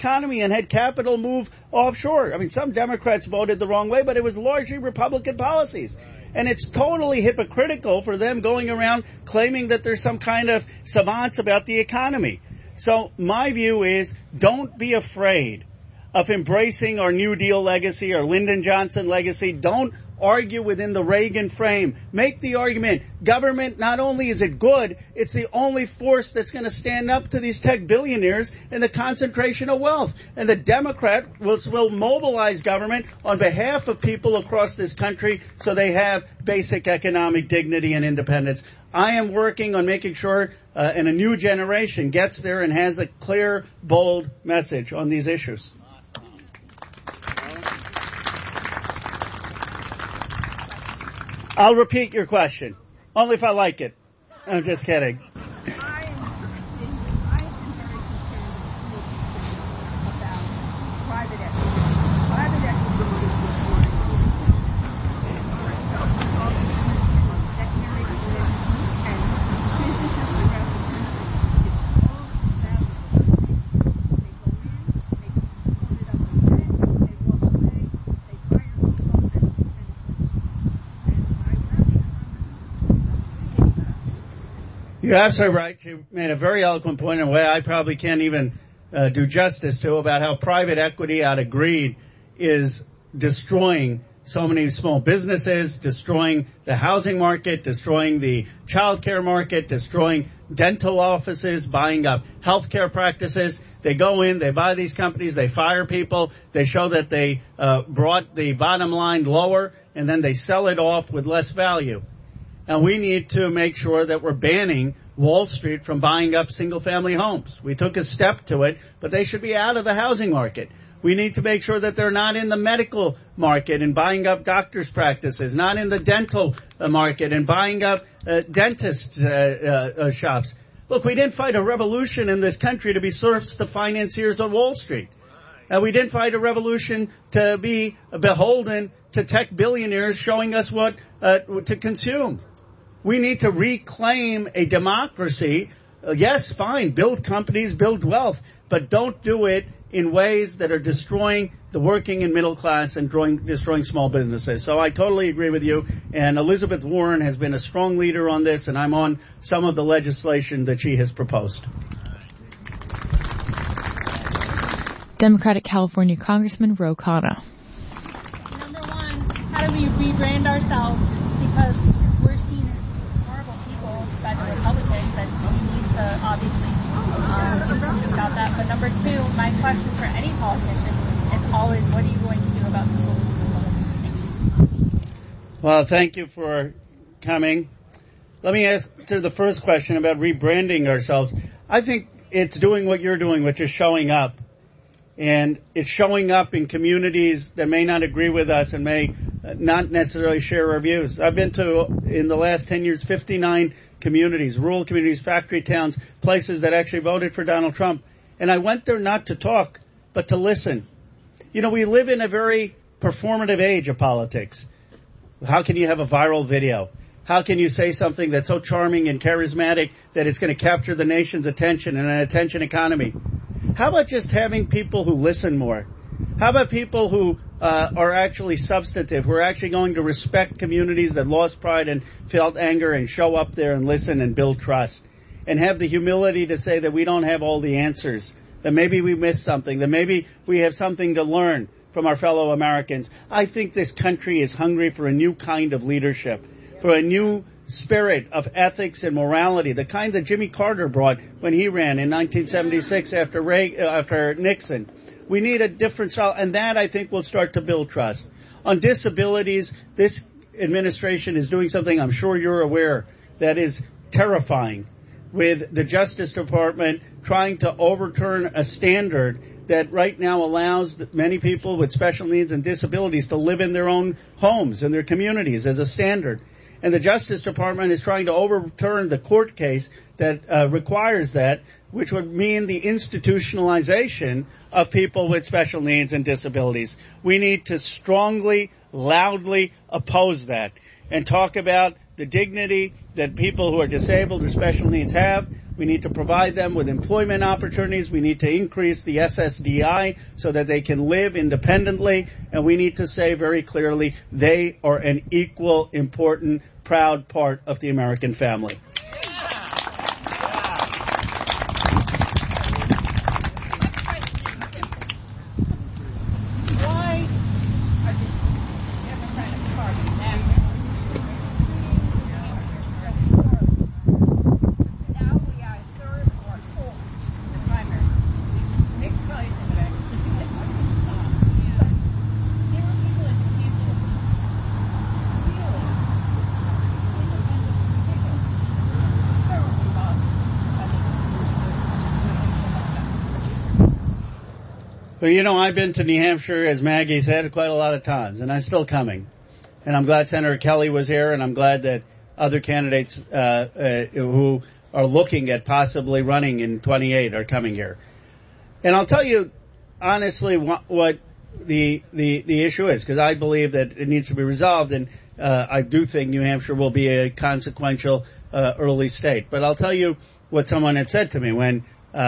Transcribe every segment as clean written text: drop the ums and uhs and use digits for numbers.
economy and had capital move offshore. I mean, some Democrats voted the wrong way, but it was largely Republican policies. And it's totally hypocritical for them going around claiming that there's some kind of savants about the economy. So my view is, don't be afraid of embracing our New Deal legacy, our Lyndon Johnson legacy. Don't argue within the Reagan frame. Make the argument, government, not only is it good, it's the only force that's going to stand up to these tech billionaires and the concentration of wealth. And the Democrat will mobilize government on behalf of people across this country so they have basic economic dignity and independence. I am working on making sure and a new generation gets there and has a clear, bold message on these issues. I'll repeat your question, only if I like it. I'm just kidding. You're absolutely right. You made a very eloquent point in a way I probably can't even do justice to about how private equity out of greed is destroying so many small businesses, destroying the housing market, destroying the child care market, destroying dental offices, buying up healthcare practices. They go in, they buy these companies, they fire people, they show that they brought the bottom line lower, and then they sell it off with less value. And we need to make sure that we're banning Wall Street from buying up single-family homes. We took a step to it, but they should be out of the housing market. We need to make sure that they're not in the medical market and buying up doctors' practices, not in the dental market and buying up dentist shops. Look, we didn't fight a revolution in this country to be serfs to financiers on Wall Street. We didn't fight a revolution to be beholden to tech billionaires showing us what to consume. We need to reclaim a democracy. Yes, fine, build companies, build wealth, but don't do it in ways that are destroying the working and middle class and destroying small businesses. So I totally agree with you. And Elizabeth Warren has been a strong leader on this, and I'm on some of the legislation that she has proposed. Democratic California Congressman Ro Khanna. Number one, how do we rebrand ourselves? Because we're seen as horrible people by the Republicans, and we need to obviously do something about that. But number two, my question for any politician is always, what are you going to do about the schools? Well, thank you for coming. Let me answer the first question about rebranding ourselves. I think it's doing what you're doing, which is showing up. And it's showing up in communities that may not agree with us and may not necessarily share our views. I've been to, in the last 10 years, 59 communities, rural communities, factory towns, places that actually voted for Donald Trump. And I went there not to talk, but to listen. You know, we live in a very performative age of politics. How can you have a viral video? How can you say something that's so charming and charismatic that it's going to capture the nation's attention in an attention economy? How about just having people who listen more? How about people who are actually substantive, who are actually going to respect communities that lost pride and felt anger and show up there and listen and build trust and have the humility to say that we don't have all the answers, that maybe we missed something, that maybe we have something to learn from our fellow Americans. I think this country is hungry for a new kind of leadership, for a new spirit of ethics and morality, the kind that Jimmy Carter brought when he ran in 1976 after Nixon. We need a different style, and that, I think, will start to build trust. On disabilities, this administration is doing something I'm sure you're aware that is terrifying, with the Justice Department trying to overturn a standard that right now allows many people with special needs and disabilities to live in their own homes and their communities as a standard. And the Justice Department is trying to overturn the court case that requires that, which would mean the institutionalization of people with special needs and disabilities. We need to strongly, loudly oppose that and talk about the dignity that people who are disabled or special needs have. We need to provide them with employment opportunities. We need to increase the SSDI so that they can live independently. And we need to say very clearly they are an equal, important, proud part of the American family. Well, you know, I've been to New Hampshire, as Maggie said, quite a lot of times, and I'm still coming. And I'm glad Senator Kelly was here, and I'm glad that other candidates who are looking at possibly running in 28 are coming here. And I'll tell you, honestly, what the issue is, because I believe that it needs to be resolved, and I do think New Hampshire will be a consequential early state. But I'll tell you what someone had said to me when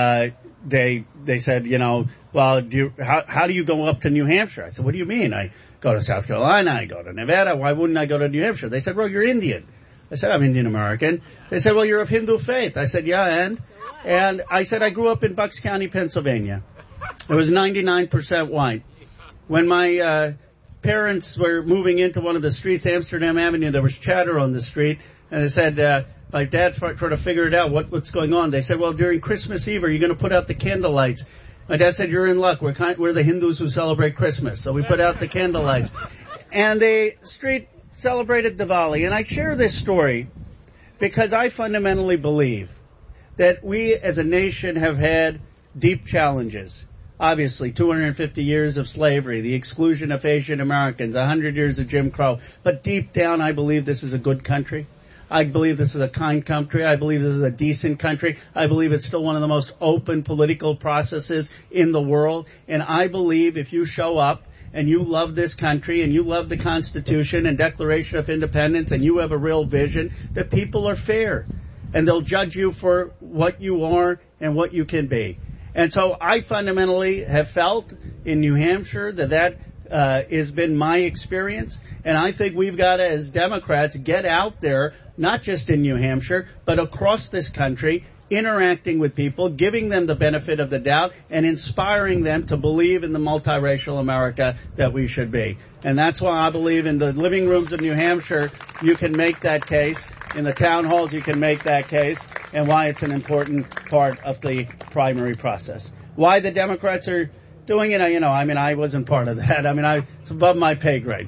they said, you know, well, how do you go up to New Hampshire? I said, what do you mean? I go to South Carolina, I go to Nevada. Why wouldn't I go to New Hampshire? They said, well, you're Indian. I said, I'm Indian American. They said, well, you're of Hindu faith. I said, yeah, and I said, I grew up in Bucks County, Pennsylvania. It was 99% white. When my parents were moving into one of the streets, Amsterdam Avenue, there was chatter on the street, and they said, my dad tried to figure it out, what's going on. They said, well, during Christmas Eve, are you going to put out the candlelights? My dad said, you're in luck. We're the Hindus who celebrate Christmas. So we put out the candlelights. And the street celebrated Diwali. And I share this story because I fundamentally believe that we as a nation have had deep challenges. Obviously, 250 years of slavery, the exclusion of Asian Americans, 100 years of Jim Crow. But deep down, I believe this is a good country. I believe this is a kind country. I believe this is a decent country. I believe it's still one of the most open political processes in the world. And I believe if you show up and you love this country and you love the Constitution and Declaration of Independence and you have a real vision, that people are fair. And they'll judge you for what you are and what you can be. And so I fundamentally have felt in New Hampshire that has been my experience. And I think we've got to, as Democrats, get out there, not just in New Hampshire, but across this country, interacting with people, giving them the benefit of the doubt, and inspiring them to believe in the multiracial America that we should be. And that's why I believe in the living rooms of New Hampshire, you can make that case. In the town halls, you can make that case, and why it's an important part of the primary process. Why the Democrats are doing it, I wasn't part of that. It's above my pay grade.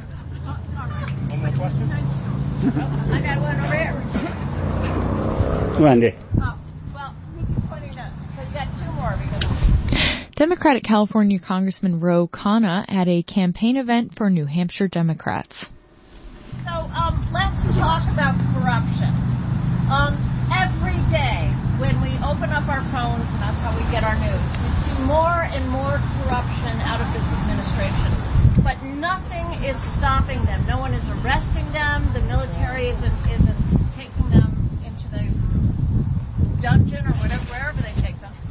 One more question? I got one over here. Wendy. Oh, well, he's pointing out, because you got two more. Because Democratic California Congressman Ro Khanna at a campaign event for New Hampshire Democrats. So, let's talk about corruption. Every day when we open up our phones, and that's how we get our news, we see more and more corruption out of this administration. But nothing is stopping them. No one is arresting them. The military isn't taking them into the dungeon or wherever they take them.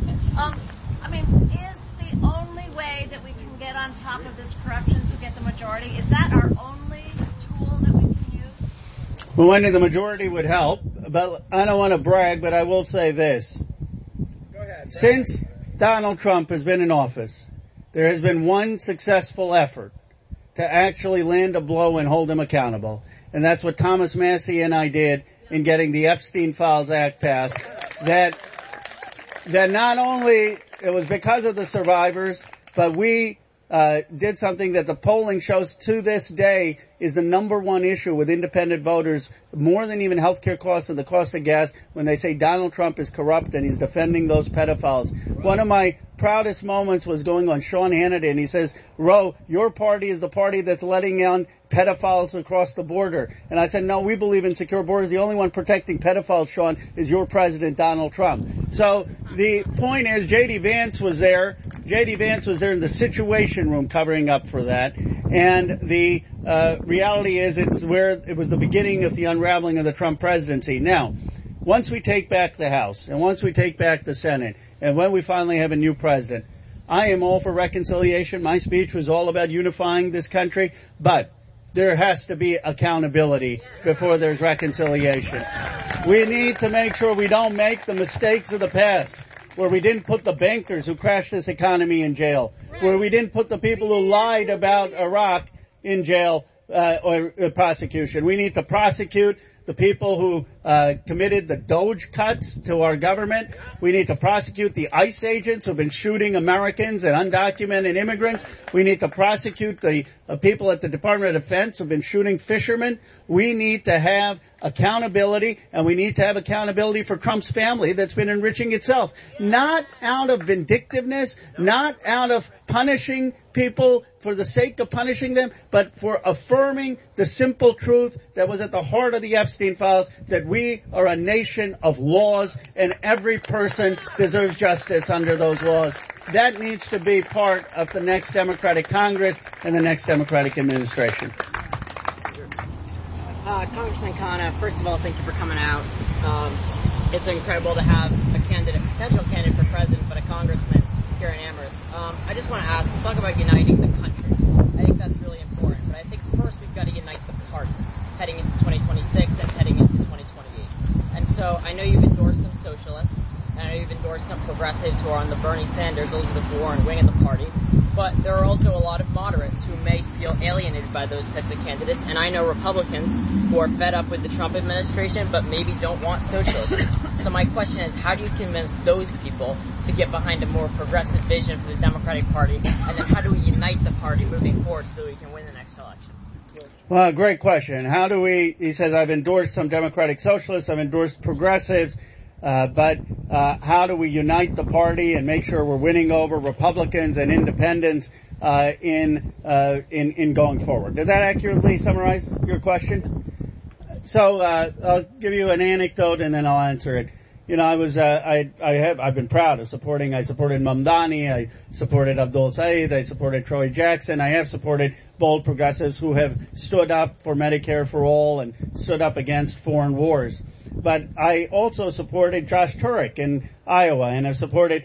Is the only way that we can get on top of this corruption to get the majority? Is that our only tool that we can use? Well, Wendy, the majority would help, but I don't want to brag, but I will say this. Go ahead. Since Donald Trump has been in office, there has been one successful effort to actually land a blow and hold him accountable. And that's what Thomas Massie and I did in getting the Epstein Files Act passed. That not only it was because of the survivors, but we did something that the polling shows to this day is the number one issue with independent voters, more than even health care costs and the cost of gas, when they say Donald Trump is corrupt and he's defending those pedophiles. One of my proudest moments was going on Sean Hannity, and he says, Ro, your party is the party that's letting on pedophiles across the border. And I said, no, we believe in secure borders. The only one protecting pedophiles, Sean, is your president, Donald Trump. So the point is, J.D. Vance was there. J.D. Vance was there in the Situation Room covering up for that. And the reality is it was the beginning of the unraveling of the Trump presidency. Now, once we take back the House and once we take back the Senate and when we finally have a new president, I am all for reconciliation. My speech was all about unifying this country, but there has to be accountability before there's reconciliation. We need to make sure we don't make the mistakes of the past, where we didn't put the bankers who crashed this economy in jail, where we didn't put the people who lied about Iraq in jail or prosecution. We need to prosecute the people who committed the Doge cuts to our government. We need to prosecute the ICE agents who have been shooting Americans and undocumented immigrants. We need to prosecute the people at the Department of Defense who have been shooting fishermen. We need to have accountability, and we need to have accountability for Trump's family that's been enriching itself. Not out of vindictiveness, not out of punishing people for the sake of punishing them, but for affirming the simple truth that was at the heart of the Epstein files, that we are a nation of laws and every person deserves justice under those laws. That needs to be part of the next Democratic Congress and the next Democratic administration. Congressman Khanna, first of all, thank you for coming out. It's incredible to have a potential candidate for president, but a congressman, Karen Amherst. I just want to ask, talk about uniting the country. I think that's really important, but I think first we've got to unite the party heading into 2026 and heading into 2028. And so I know you've endorsed some socialists, and I know you've endorsed some progressives who are on the Bernie Sanders, Elizabeth Warren wing of the party. But there are also a lot of moderates who may feel alienated by those types of candidates. And I know Republicans who are fed up with the Trump administration but maybe don't want socialism. So my question is, how do you convince those people to get behind a more progressive vision for the Democratic Party? And then how do we unite the party moving forward so we can win the next election? Well, great question. How do we, he says, I've endorsed some Democratic Socialists, I've endorsed progressives. But how do we unite the party and make sure we're winning over Republicans and independents in going forward? Does that accurately summarize your question? So I'll give you an anecdote and then I'll answer it. You know, I've been proud of supporting. I supported Mamdani, I supported Abdul Saeed, I supported Troy Jackson. I have supported bold progressives who have stood up for Medicare for all and stood up against foreign wars. But I also supported Josh Turek in Iowa, and I've supported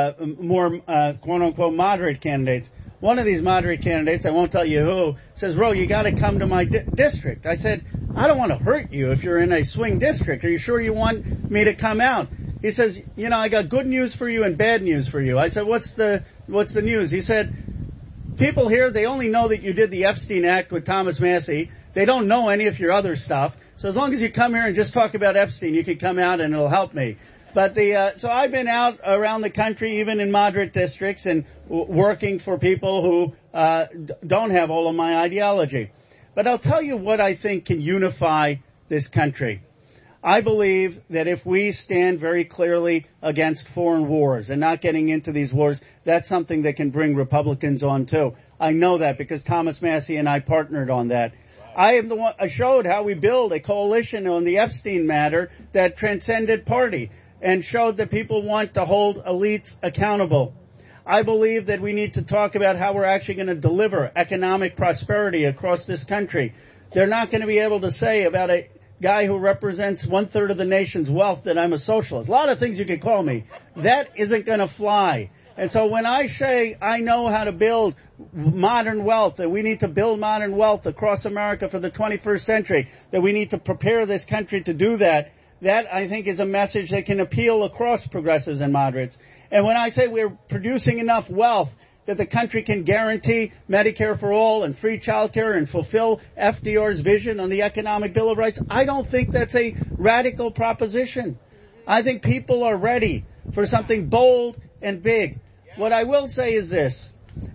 more quote-unquote moderate candidates. One of these moderate candidates, I won't tell you who, says, Ro, you got to come to my district. I said, I don't want to hurt you if you're in a swing district. Are you sure you want me to come out? He says, you know, I got good news for you and bad news for you. I said, what's the news? He said, people here, they only know that you did the Epstein Act with Thomas Massie. They don't know any of your other stuff. So as long as you come here and just talk about Epstein, you can come out and it'll help me. But so I've been out around the country, even in moderate districts, and working for people who don't have all of my ideology. But I'll tell you what I think can unify this country. I believe that if we stand very clearly against foreign wars and not getting into these wars, that's something that can bring Republicans on too. I know that because Thomas Massie and I partnered on that. I am the one. I showed how we build a coalition on the Epstein matter that transcended party and showed that people want to hold elites accountable. I believe that we need to talk about how we're actually going to deliver economic prosperity across this country. They're not going to be able to say about a guy who represents 1/3 of the nation's wealth that I'm a socialist. A lot of things you could call me. That isn't going to fly. And so when I say I know how to build modern wealth, and we need to build modern wealth across America for the 21st century, that we need to prepare this country to do that, that I think is a message that can appeal across progressives and moderates. And when I say we're producing enough wealth that the country can guarantee Medicare for all and free childcare and fulfill FDR's vision on the Economic Bill of Rights, I don't think that's a radical proposition. I think people are ready for something bold and big. What I will say is this.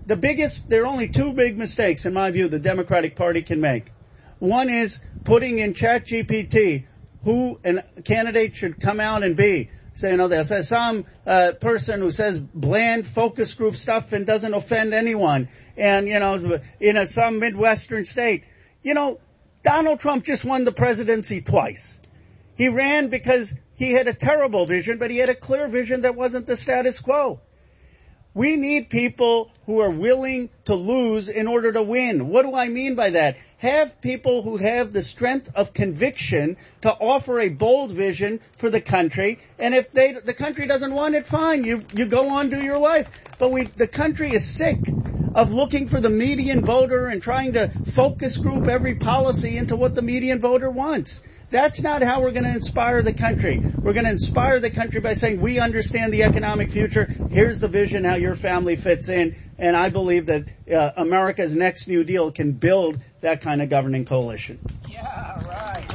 There are only two big mistakes, in my view, the Democratic Party can make. One is putting in ChatGPT who a candidate should come out and be. Say, you know, there's some person who says bland focus group stuff and doesn't offend anyone. And, you know, in some Midwestern state. You know, Donald Trump just won the presidency twice. He ran because he had a terrible vision, but he had a clear vision that wasn't the status quo. We need people who are willing to lose in order to win. What do I mean by that? Have people who have the strength of conviction to offer a bold vision for the country. And if the country doesn't want it, fine. You go on, do your life. But the country is sick of looking for the median voter and trying to focus group every policy into what the median voter wants. That's not how we're going to inspire the country. We're going to inspire the country by saying, we understand the economic future. Here's the vision how your family fits in. And I believe that America's next New Deal can build that kind of governing coalition. Yeah, right.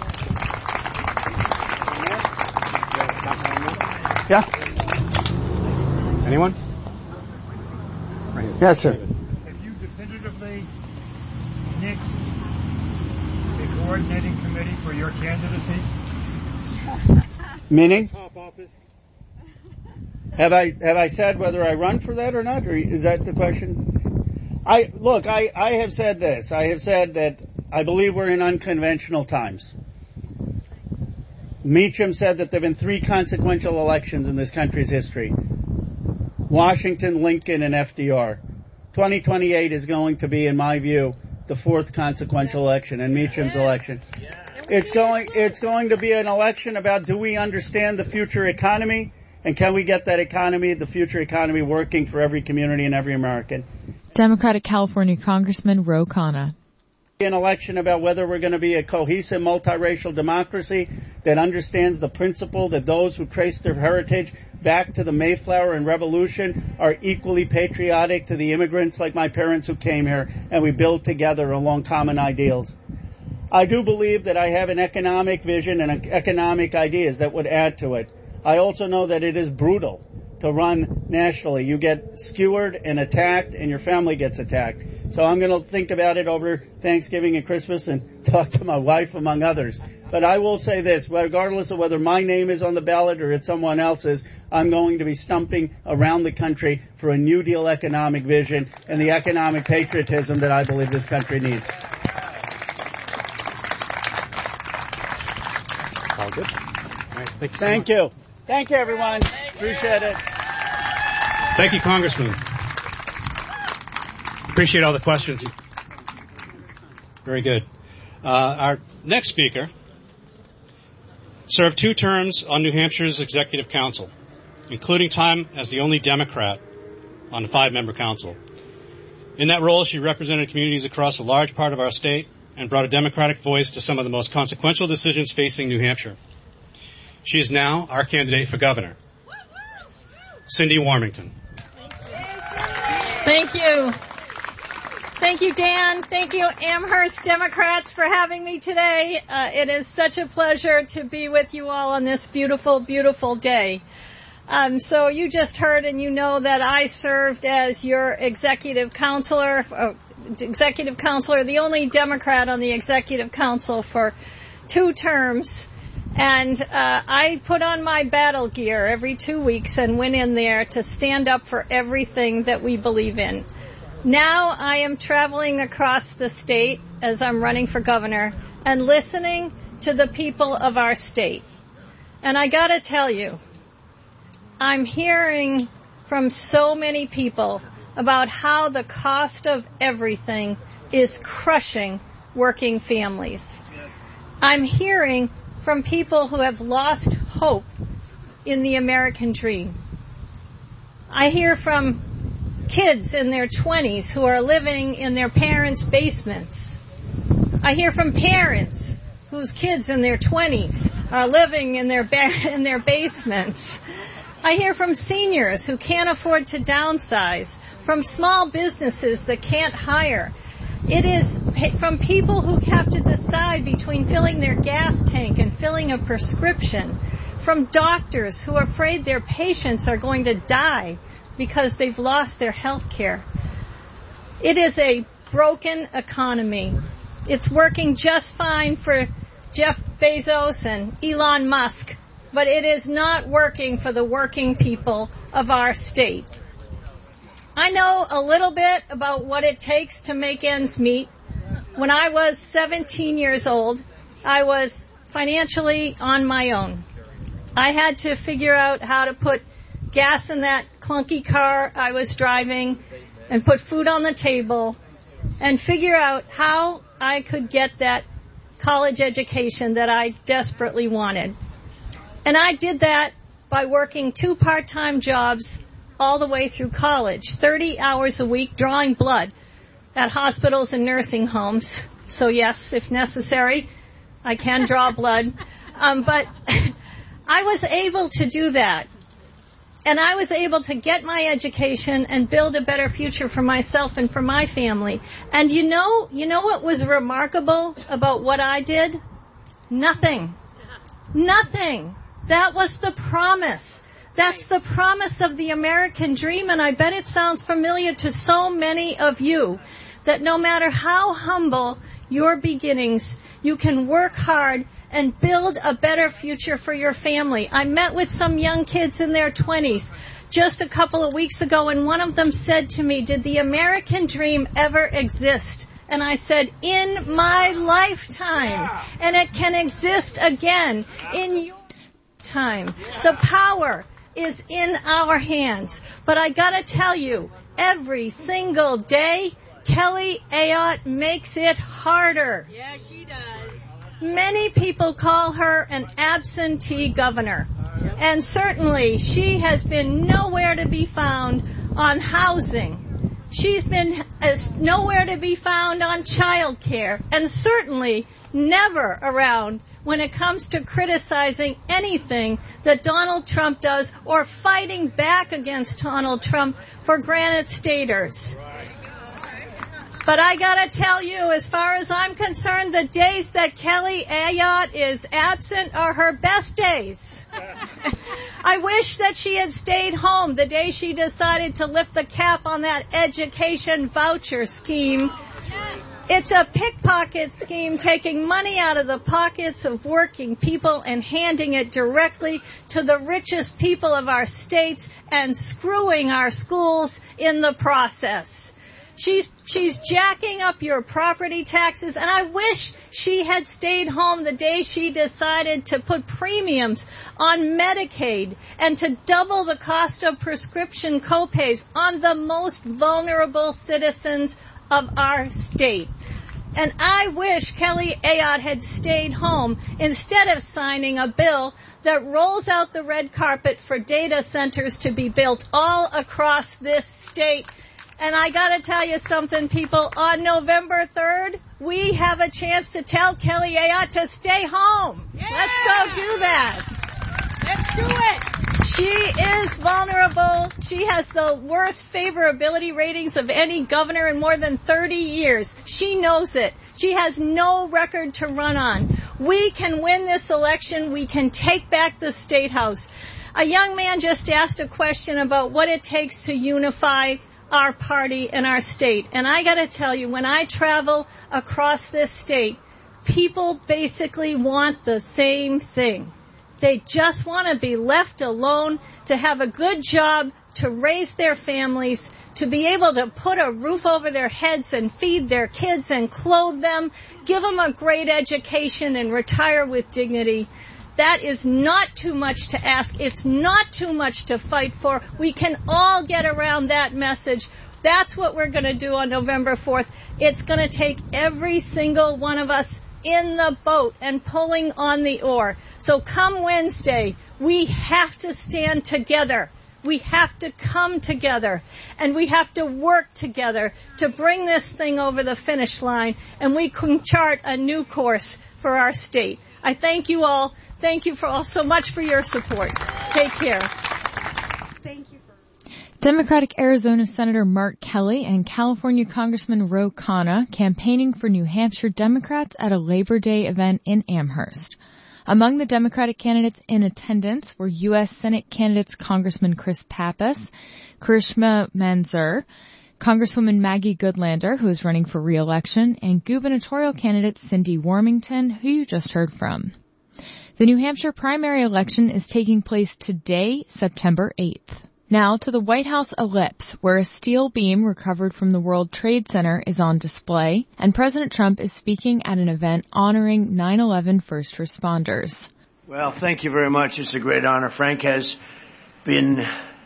Yeah? Anyone? Yes, sir. Have you definitively nixed the coordinating committee for your candidacy? Meaning? Top office. Have I said whether I run for that or not? Or is that the question? I have said this. I have said that I believe we're in unconventional times. Meacham said that there have been 3 consequential elections in this country's history. Washington, Lincoln, and FDR. 2028 is going to be, in my view, the 4th consequential election, and Meacham's election. It's going to be an election about, do we understand the future economy, and can we get that economy, the future economy, working for every community and every American? Democratic California Congressman Ro Khanna. An election about whether we're going to be a cohesive multiracial democracy that understands the principle that those who trace their heritage back to the Mayflower and Revolution are equally patriotic to the immigrants like my parents who came here, and we build together along common ideals. I do believe that I have an economic vision and economic ideas that would add to it. I also know that it is brutal to run nationally. You get skewered and attacked, and your family gets attacked. So I'm going to think about it over Thanksgiving and Christmas and talk to my wife, among others. But I will say this, regardless of whether my name is on the ballot or it's someone else's, I'm going to be stumping around the country for a New Deal economic vision and the economic patriotism that I believe this country needs. All good. All right, thank you. Thank you. Thank you, everyone. Appreciate it. Thank you, Congressman. Appreciate all the questions. Very good. Our next speaker served 2 terms on New Hampshire's Executive Council, including time as the only Democrat on the 5-member council. In that role, she represented communities across a large part of our state and brought a Democratic voice to some of the most consequential decisions facing New Hampshire. She is now our candidate for governor, Cindy Warmington. Thank you. Thank you, Dan. Thank you, Amherst Democrats, for having me today. It is such a pleasure to be with you all on this beautiful, beautiful day. So you just heard and you know that I served as your executive counselor, the only Democrat on the executive council for 2 terms. And I put on my battle gear every 2 weeks and went in there to stand up for everything that we believe in. Now I am traveling across the state as I'm running for governor and listening to the people of our state. And I got to tell you, I'm hearing from so many people about how the cost of everything is crushing working families. I'm hearing from people who have lost hope in the American dream. I hear from kids in their 20s who are living in their parents' basements. I hear from parents whose kids in their 20s are living in their basements. I hear from seniors who can't afford to downsize, from small businesses that can't hire. It is from people who have to decide between filling their gas tank and filling a prescription, from doctors who are afraid their patients are going to die because they've lost their health care. It is a broken economy. It's working just fine for Jeff Bezos and Elon Musk, but it is not working for the working people of our state. I know a little bit about what it takes to make ends meet. When I was 17 years old, I was financially on my own. I had to figure out how to put gas in that clunky car I was driving and put food on the table and figure out how I could get that college education that I desperately wanted. And I did that by working 2 part-time jobs all the way through college, 30 hours a week drawing blood at hospitals and nursing homes. So yes, if necessary, I can draw blood. But I was able to do that. And I was able to get my education and build a better future for myself and for my family. And you know what was remarkable about what I did? Nothing. Nothing. That was the promise. That's the promise of the American dream, and I bet it sounds familiar to so many of you, that no matter how humble your beginnings, you can work hard and build a better future for your family. I met with some young kids in their 20s just a couple of weeks ago, and one of them said to me, "Did the American dream ever exist?" And I said, "In my lifetime." And it can exist again in your time. The power is in our hands. But I gotta tell you, every single day, Kelly Ayotte makes it harder. Yeah, she does. Many people call her an absentee governor. And certainly she has been nowhere to be found on housing. She's been nowhere to be found on child care. And certainly never around when it comes to criticizing anything that Donald Trump does or fighting back against Donald Trump for Granite Staters. But I gotta tell you, as far as I'm concerned, the days that Kelly Ayotte is absent are her best days. I wish that she had stayed home the day she decided to lift the cap on that education voucher scheme. It's a pickpocket scheme, taking money out of the pockets of working people and handing it directly to the richest people of our states and screwing our schools in the process. She's jacking up your property taxes, and I wish she had stayed home the day she decided to put premiums on Medicaid and to double the cost of prescription copays on the most vulnerable citizens of our state. And I wish Kelly Ayotte had stayed home instead of signing a bill that rolls out the red carpet for data centers to be built all across this state. And I gotta tell you something, people, on November 3rd, we have a chance to tell Kelly Ayotte to stay home. Yeah! Let's go do that. Let's do it. She is vulnerable. She has the worst favorability ratings of any governor in more than 30 years. She knows it. She has no record to run on. We can win this election. We can take back the State House. A young man just asked a question about what it takes to unify our party and our state. And I got to tell you, when I travel across this state, people basically want the same thing. They just want to be left alone, to have a good job, to raise their families, to be able to put a roof over their heads and feed their kids and clothe them, give them a great education and retire with dignity. That is not too much to ask. It's not too much to fight for. We can all get around that message. That's what we're going to do on November 4th. It's going to take every single one of us in the boat and pulling on the oar. So come Wednesday, we have to stand together. We have to come together, and we have to work together to bring this thing over the finish line, and we can chart a new course for our state. I thank you all. Thank you all so much for your support. Take care. Thank you. Democratic Arizona Senator Mark Kelly and California Congressman Ro Khanna campaigning for New Hampshire Democrats at a Labor Day event in Amherst. Among the Democratic candidates in attendance were U.S. Senate candidates Congressman Chris Pappas, Karishma Manzoor, Congresswoman Maggie Goodlander, who is running for re-election, and gubernatorial candidate Cindy Warmington, who you just heard from. The New Hampshire primary election is taking place today, September 8th. Now to the White House Ellipse, where a steel beam recovered from the World Trade Center is on display, and President Trump is speaking at an event honoring 9/11 first responders. Well, thank you very much. It's a great honor. Frank has been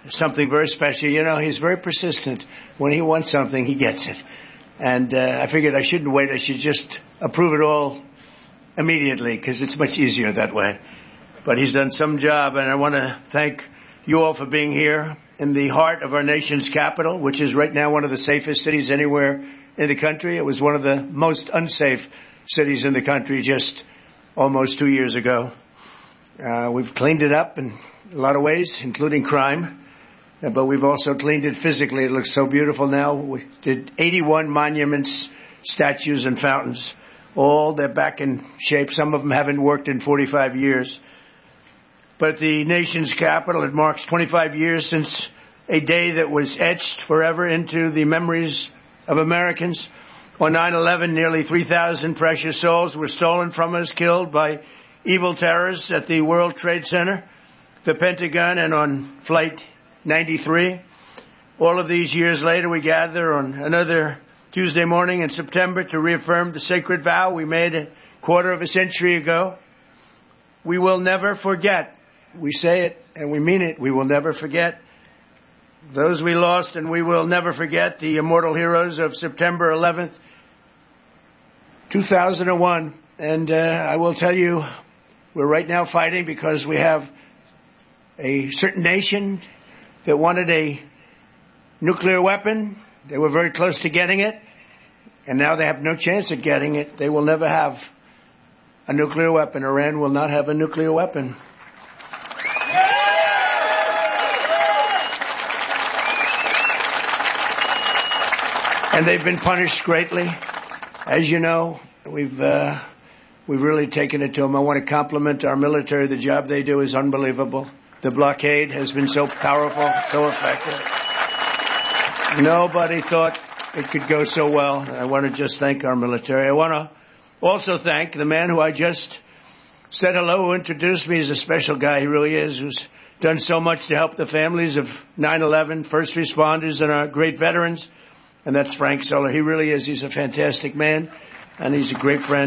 something very special. You know, he's very persistent. When he wants something, he gets it. And I figured I shouldn't wait. I should just approve it all immediately because it's much easier that way. But he's done some job, and I want to thank you all for being here in the heart of our nation's capital, which is right now one of the safest cities anywhere in the country. It was one of the most unsafe cities in the country just almost 2 years ago. We've cleaned it up in a lot of ways, including crime. But we've also cleaned it physically. It looks so beautiful now. We did 81 monuments, statues, and fountains. All, they're back in shape. Some of them haven't worked in 45 years. But the nation's capital, it marks 25 years since a day that was etched forever into the memories of Americans. On 9/11, nearly 3,000 precious souls were stolen from us, killed by evil terrorists at the World Trade Center, the Pentagon, and on Flight 93. All of these years later, we gather on another Tuesday morning in September to reaffirm the sacred vow we made a quarter of a century ago. We will never forget. We say it and we mean it. We will never forget those we lost, and we will never forget the immortal heroes of September 11th, 2001. And I will tell you, we're right now fighting because we have a certain nation that wanted a nuclear weapon. They were very close to getting it, and now they have no chance at getting it. They will never have a nuclear weapon. Iran will not have a nuclear weapon. And they've been punished greatly. As you know, we've really taken it to them. I want to compliment our military. The job they do is unbelievable. The blockade has been so powerful, so effective. Nobody thought it could go so well. I want to just thank our military. I want to also thank the man who I just said hello, who introduced me. He's a special guy. He really is, who's done so much to help the families of 9/11, first responders, and our great veterans. And that's Frank Suller. He really is. He's a fantastic man, and he's a great friend.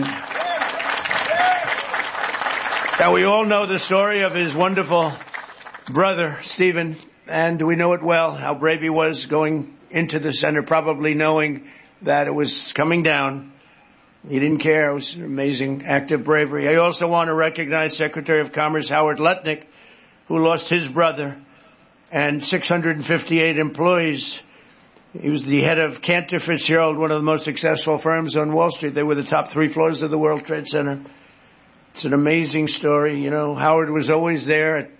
Now, we all know the story of his wonderful brother, Stephen, and we know it well, how brave he was going into the center, probably knowing that it was coming down. He didn't care. It was an amazing act of bravery. I also want to recognize Secretary of Commerce Howard Lutnick, who lost his brother and 658 employees. He was the head of Cantor Fitzgerald, one of the most successful firms on Wall Street. They were the top 3 floors of the World Trade Center. It's an amazing story. You know, Howard was always there at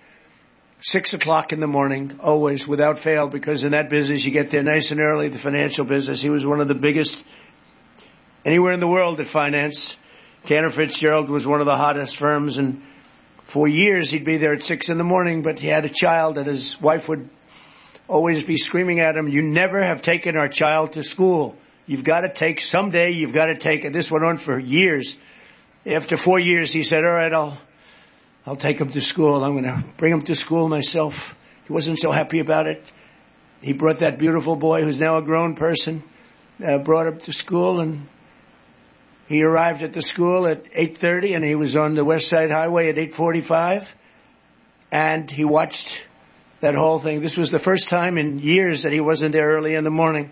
6 o'clock in the morning, always, without fail, because in that business you get there nice and early, the financial business. He was one of the biggest anywhere in the world at finance. Cantor Fitzgerald was one of the hottest firms, and for years he'd be there at 6 in the morning, but he had a child, and his wife would always be screaming at him, "You never have taken our child to school. You've got to take, someday you've got to take it." This went on for years. After 4 years, he said, "All right, I'll take him to school. I'm going to bring him to school myself." He wasn't so happy about it. He brought that beautiful boy, who's now a grown person, brought him to school, and he arrived at the school at 8:30, and he was on the West Side Highway at 8:45, and he watched that whole thing. This was the first time in years that he wasn't there early in the morning.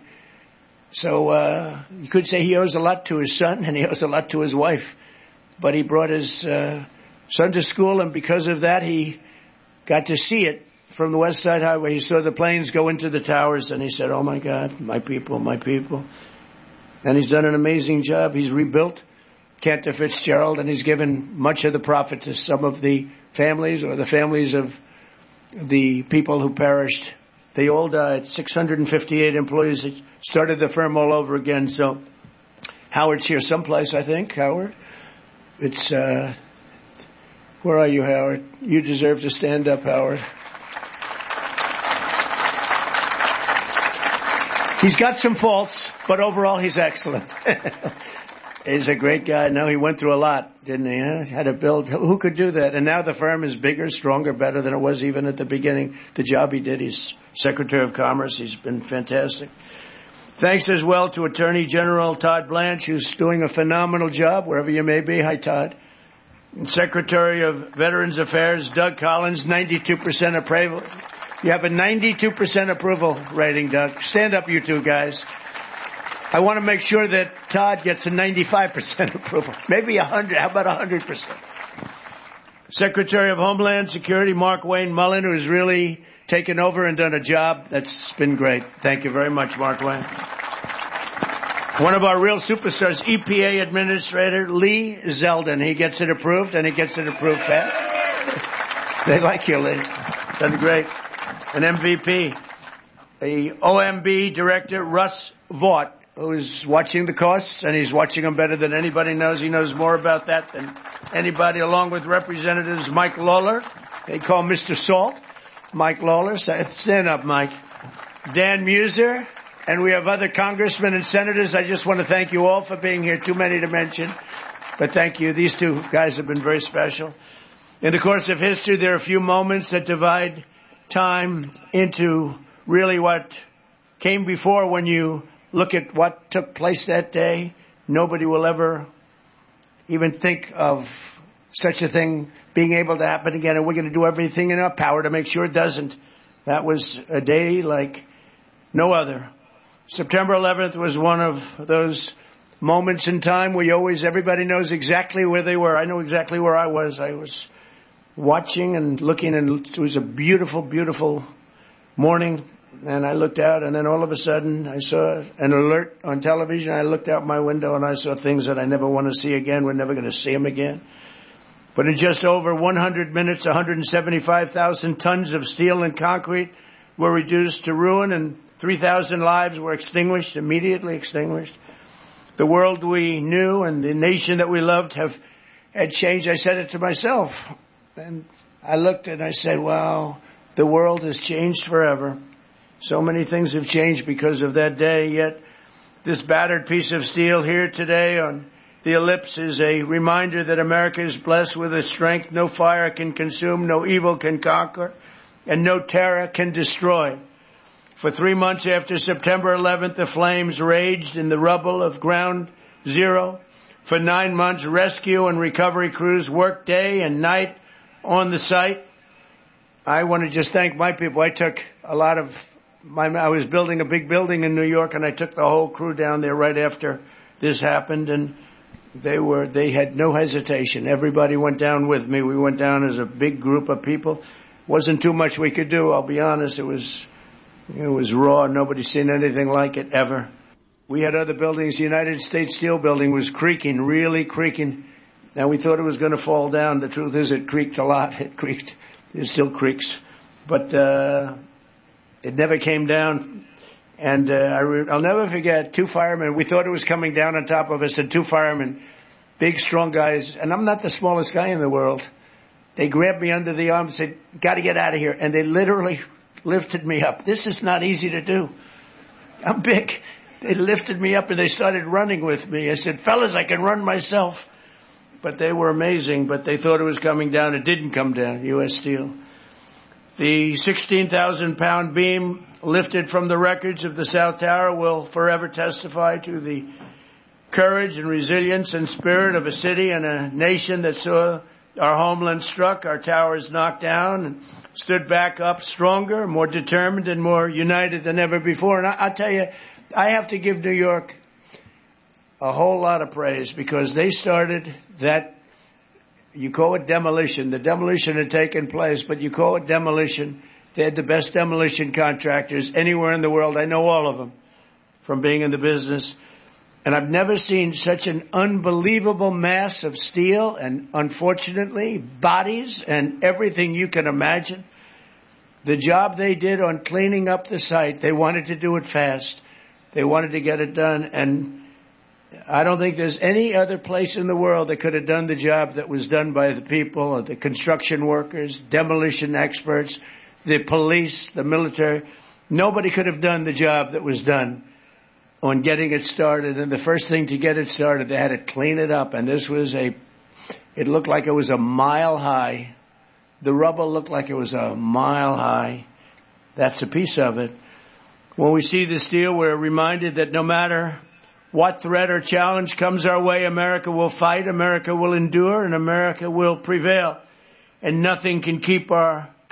So you could say he owes a lot to his son, and he owes a lot to his wife. But he brought his son to school, and because of that, he got to see it from the West Side Highway. He saw the planes go into the towers, and he said, "Oh, my God, my people, my people." And he's done an amazing job. He's rebuilt Cantor Fitzgerald, and he's given much of the profit to some of the families, or the families of the people who perished. They all died. 658 employees that started the firm all over again. So Howard's here someplace, I think. Howard? It's, where are you, Howard? You deserve to stand up, Howard. He's got some faults, but overall he's excellent. He's a great guy. No, he went through a lot, didn't he? Huh? Had to build. Who could do that? And now the firm is bigger, stronger, better than it was even at the beginning. The job he did, he's Secretary of Commerce. He's been fantastic. Thanks as well to Attorney General Todd Blanche, who's doing a phenomenal job wherever you may be. Hi, Todd. And Secretary of Veterans Affairs Doug Collins, 92% approval. You have a 92% approval rating, Doug. Stand up, you two guys. I want to make sure that Todd gets a 95% approval. Maybe 100. How about 100%? Secretary of Homeland Security, Mark Wayne Mullen, who's really taken over and done a job that's been great. Thank you very much, Mark Wayne. One of our real superstars, EPA Administrator Lee Zeldin. He gets it approved, and he gets it approved fast. They like you, Lee. Done great. An MVP. The OMB Director, Russ Vought, who's watching the costs, and he's watching them better than anybody knows. He knows more about that than anybody, along with Representatives Mike Lawler. They call Mr. Salt. Mike Lawler. Stand up, Mike. Dan Muser. And we have other congressmen and senators. I just want to thank you all for being here. Too many to mention. But thank you. These two guys have been very special. In the course of history, there are a few moments that divide time into really what came before. When you look at what took place that day, nobody will ever even think of such a thing being able to happen again. And we're going to do everything in our power to make sure it doesn't. That was a day like no other. September 11th was one of those moments in time where everybody knows exactly where they were. I know exactly where I was. I was watching and looking, and it was a beautiful, beautiful morning. And I looked out, and then all of a sudden I saw an alert on television. I looked out my window, and I saw things that I never want to see again. We're never going to see them again. But in just over 100 minutes, 175,000 tons of steel and concrete were reduced to ruin, and 3,000 lives were extinguished, immediately extinguished. The world we knew and the nation that we loved had changed. I said it to myself. And I looked and I said, wow, the world has changed forever. So many things have changed because of that day. Yet this battered piece of steel here today on the ellipse is a reminder that America is blessed with a strength no fire can consume, no evil can conquer, and no terror can destroy. For 3 months after September 11th, the flames raged in the rubble of Ground Zero. For 9 months, rescue and recovery crews worked day and night on the site. I want to just thank my people. I took a lot of I was building a big building in New York, and I took the whole crew down there right after this happened, and they had no hesitation. Everybody went down with me. We went down as a big group of people. Wasn't too much we could do, I'll be honest. It was raw. Nobody's seen anything like it ever. We had other buildings. The United States Steel building was creaking, really creaking. And we thought it was going to fall down. The truth is it creaked a lot. It creaked. It still creaks. But it never came down. And I'll never forget 2 firemen. We thought it was coming down on top of us, and 2 firemen, big, strong guys. And I'm not the smallest guy in the world. They grabbed me under the arm and said, got to get out of here. And they literally lifted me up. This is not easy to do. I'm big. They lifted me up and they started running with me. I said, fellas, I can run myself. But they were amazing, but they thought it was coming down. It didn't come down, U.S. Steel. The 16,000-pound beam lifted from the wreckage of the South Tower will forever testify to the courage and resilience and spirit of a city and a nation that saw our homeland struck, our towers knocked down, and stood back up stronger, more determined, and more united than ever before. And I'll tell you, I have to give New York a whole lot of praise, because they started that, you call it demolition. The demolition had taken place, but you call it demolition. They had the best demolition contractors anywhere in the world. I know all of them from being in the business. And I've never seen such an unbelievable mass of steel and, unfortunately, bodies and everything you can imagine. The job they did on cleaning up the site, they wanted to do it fast. They wanted to get it done. And I don't think there's any other place in the world that could have done the job that was done by the people, the construction workers, demolition experts, the police, the military. Nobody could have done the job that was done on getting it started. And the first thing to get it started, they had to clean it up. And this was it looked like it was a mile high. The rubble looked like it was a mile high. That's a piece of it. When we see the steel, we're reminded that no matter what threat or challenge comes our way, America will fight, America will endure, and America will prevail. And nothing can keep our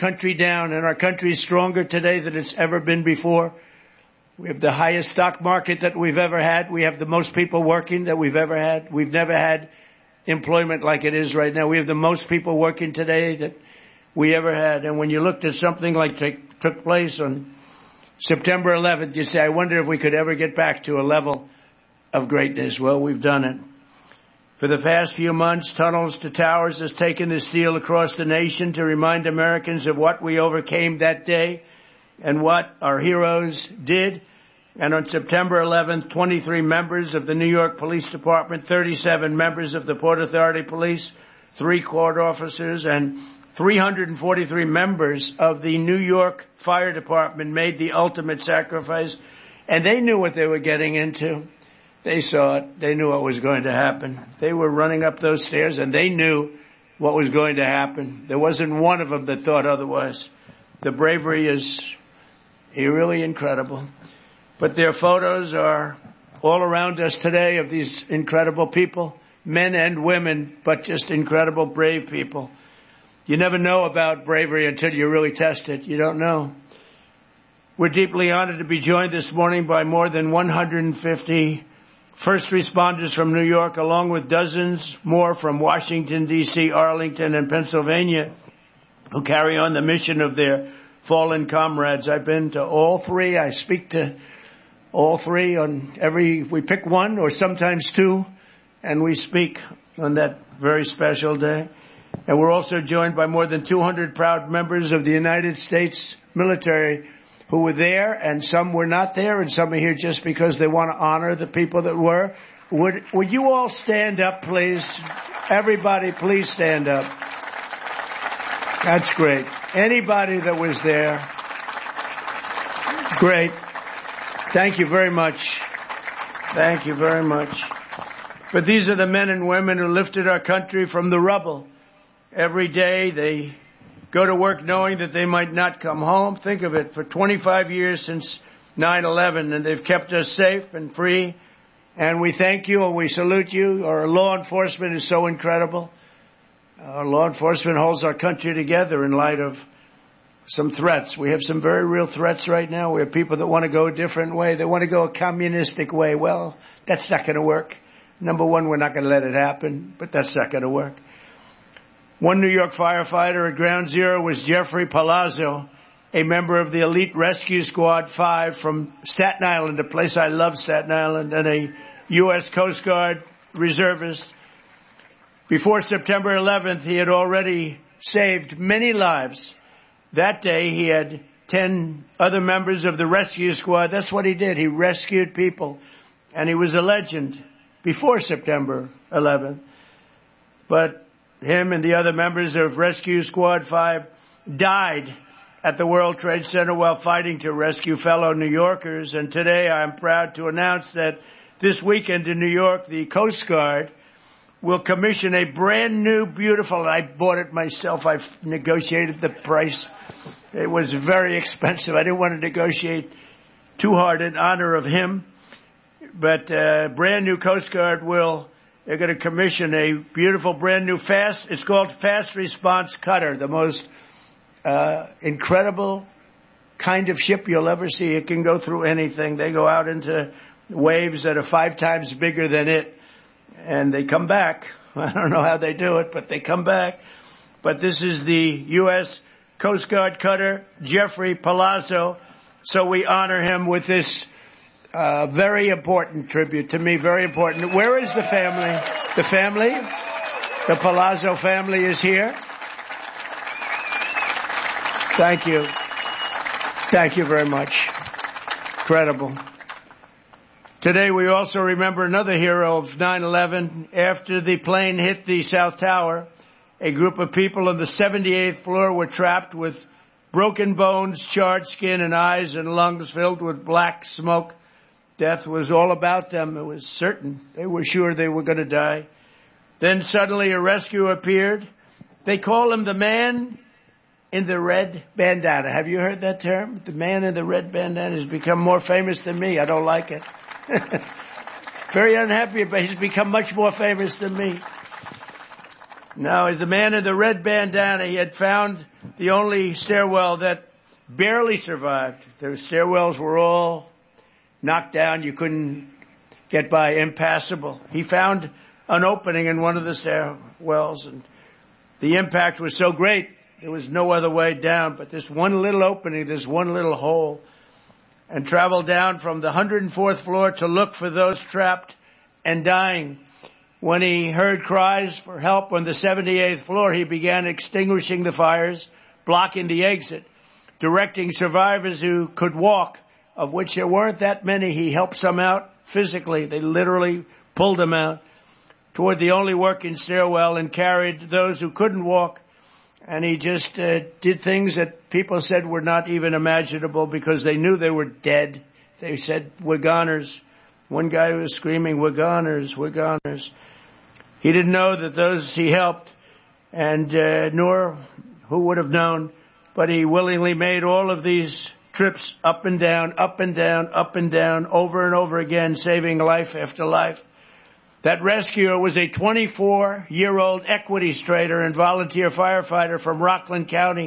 country down, and our country is stronger today than it's ever been before. We have the highest stock market that we've ever had. We have the most people working that we've ever had. We've never had employment like it is right now. We have the most people working today that we ever had. And when you looked at something like took place on September 11th, you say, I wonder if we could ever get back to a level of greatness. Well, we've done it. For the past few months, Tunnels to Towers has taken the steel across the nation to remind Americans of what we overcame that day and what our heroes did. And on September 11th, 23 members of the New York Police Department, 37 members of the Port Authority Police, 3 court officers, and 343 members of the New York Fire Department made the ultimate sacrifice. And they knew what they were getting into. They saw it. They knew what was going to happen. They were running up those stairs, and they knew what was going to happen. There wasn't one of them that thought otherwise. The bravery is really incredible. But their photos are all around us today of these incredible people, men and women, but just incredible, brave people. You never know about bravery until you really test it. You don't know. We're deeply honored to be joined this morning by more than 150 first responders from New York, along with dozens more from Washington, D.C., Arlington, and Pennsylvania, who carry on the mission of their fallen comrades. I've been to all 3. I speak to all 3 we pick one or sometimes 2, and we speak on that very special day. And we're also joined by more than 200 proud members of the United States military who were there, and some were not there, and some are here just because they want to honor the people that were. Would you all stand up, please? Everybody, please stand up. That's great. Anybody that was there. Great. Thank you very much. Thank you very much. But these are the men and women who lifted our country from the rubble. Every day they go to work knowing that they might not come home. Think of it, for 25 years since 9/11, and they've kept us safe and free. And we thank you and we salute you. Our law enforcement is so incredible. Our law enforcement holds our country together in light of some threats. We have some very real threats right now. We have people that want to go a different way. They want to go a communistic way. Well, that's not going to work. Number one, we're not going to let it happen, but that's not going to work. One New York firefighter at Ground Zero was Jeffrey Palazzo, a member of the Elite Rescue Squad 5 from Staten Island, a place I love, Staten Island, and a U.S. Coast Guard reservist. Before September 11th, he had already saved many lives. That day, he had 10 other members of the rescue squad. That's what he did. He rescued people, and he was a legend before September 11th. But him and the other members of Rescue Squad 5 died at the World Trade Center while fighting to rescue fellow New Yorkers. And today I'm proud to announce that this weekend in New York, the Coast Guard will commission a brand new, beautiful, and I bought it myself. I've negotiated the price. It was very expensive. I didn't want to negotiate too hard in honor of him. But brand new Coast Guard they're going to commission a beautiful, brand new it's called Fast Response Cutter, the most incredible kind of ship you'll ever see. It can go through anything. They go out into waves that are 5 times bigger than it, and they come back. I don't know how they do it, but they come back. But this is the U.S. Coast Guard cutter, Jeffrey Palazzo, so we honor him with this very important tribute to me, very important. Where is the family? The family? The Palazzo family is here. Thank you. Thank you very much. Incredible. Today we also remember another hero of 9/11. After the plane hit the South Tower, a group of people on the 78th floor were trapped with broken bones, charred skin, and eyes and lungs filled with black smoke. Death was all about them. It was certain. They were sure they were going to die. Then suddenly a rescue appeared. They call him the man in the red bandana. Have you heard that term? The man in the red bandana has become more famous than me. I don't like it. Very unhappy, but he's become much more famous than me. Now, as the man in the red bandana, he had found the only stairwell that barely survived. The stairwells were all knocked down. You couldn't get by, impassable. He found an opening in one of the stairwells, and the impact was so great, there was no other way down but this one little opening, this one little hole, and traveled down from the 104th floor to look for those trapped and dying. When he heard cries for help on the 78th floor, he began extinguishing the fires, blocking the exit, directing survivors who could walk, of which there weren't that many. He helped some out physically. They literally pulled them out toward the only working stairwell and carried those who couldn't walk. And he just did things that people said were not even imaginable because they knew they were dead. They said, "We're goners." One guy was screaming, "We're goners, we're goners." He didn't know that those he helped, and nor who would have known, but he willingly made all of these trips up and down, up and down, up and down, over and over again, saving life after life. That rescuer was a 24-year-old equities trader and volunteer firefighter from Rockland County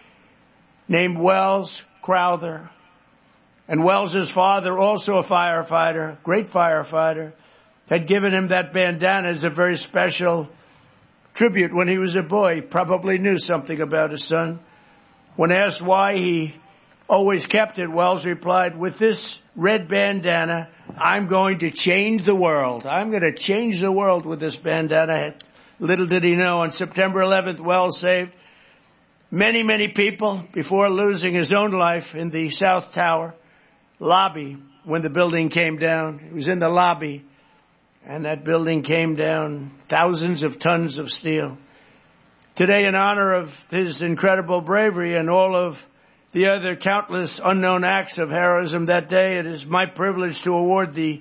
named Wells Crowther. And Wells's father, also a firefighter, great firefighter, had given him that bandana as a very special tribute when he was a boy. He probably knew something about his son. When asked why he always kept it, Wells replied, "With this red bandana, I'm going to change the world. I'm going to change the world with this bandana." Little did he know, on September 11th, Wells saved many, many people before losing his own life in the South Tower lobby when the building came down. He was in the lobby, and that building came down, thousands of tons of steel. Today, in honor of his incredible bravery and all of the other countless unknown acts of heroism that day, it is my privilege to award the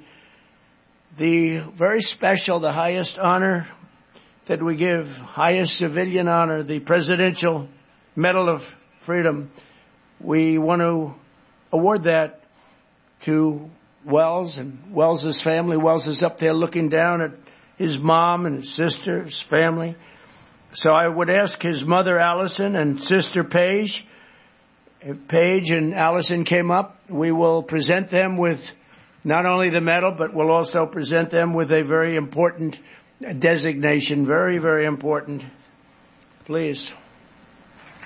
very special, the highest honor that we give, highest civilian honor, the Presidential Medal of Freedom. We want to award that to Wells and Wells's family. Wells is up there looking down at his mom and his sister, his family. So I would ask his mother, Allison, and sister, Paige. If Paige and Allison came up, we will present them with not only the medal, but we'll also present them with a very important designation. Very, very important. Please.